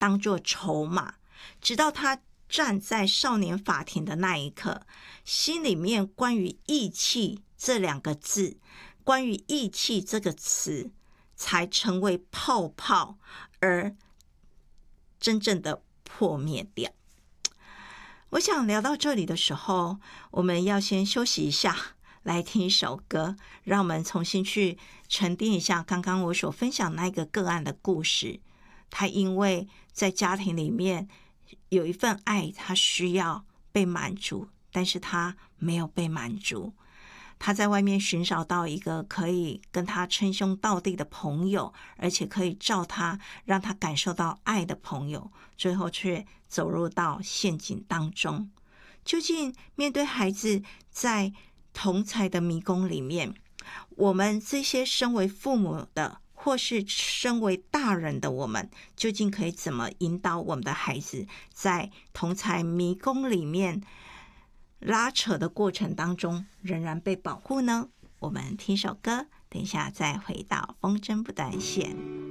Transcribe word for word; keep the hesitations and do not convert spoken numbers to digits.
当作筹码，直到他站在少年法庭的那一刻，心里面关于义气这两个字，关于义气这个词，才成为泡泡，而真正的破灭掉。我想聊到这里的时候，我们要先休息一下，来听一首歌，让我们重新去沉淀一下刚刚我所分享那个个案的故事。他因为在家庭里面有一份爱，他需要被满足，但是他没有被满足。他在外面寻找到一个可以跟他称兄道弟的朋友，而且可以照他让他感受到爱的朋友，最后却走入到陷阱当中。究竟面对孩子在同侪的迷宫里面，我们这些身为父母的，或是身为大人的我们，究竟可以怎么引导我们的孩子在同侪迷宫里面拉扯的过程当中仍然被保护呢？我们听首歌，等一下再回到风筝不断线。